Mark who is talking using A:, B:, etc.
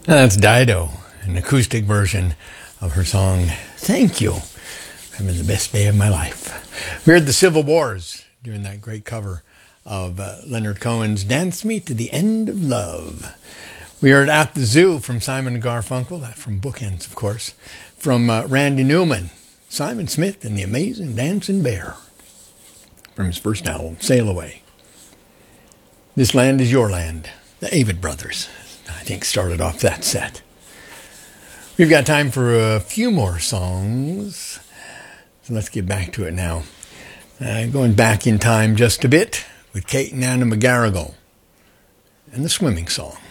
A: That's Dido, an acoustic version of her song, Thank You. Having the best day of my life. We heard the Civil Wars doing that great cover of Leonard Cohen's Dance Me to the End of Love. We heard At the Zoo from Simon and Garfunkel, that from Bookends, of course, from Randy Newman, Simon Smith and the Amazing Dancing Bear, from his first album, Sail Away. This Land Is Your Land, the Avett Brothers, I think, started off that set. We've got time for a few more songs, so let's get back to it now. Going back in time just a bit with Kate and Anna McGarrigle and the Swimming Song.